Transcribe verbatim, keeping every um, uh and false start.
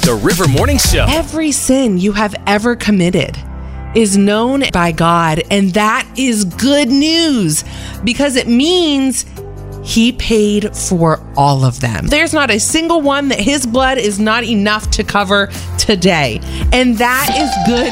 The River Morning Show. Every sin you have ever committed is known by God, and that is good news because it means He paid for all of them. There's not a single one that His blood is not enough to cover today. And that is good